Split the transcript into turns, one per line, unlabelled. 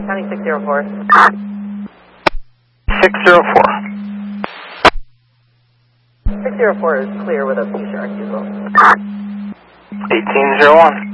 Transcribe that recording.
County 604.
604.
604 is clear with a P-Shark, usual.
1801.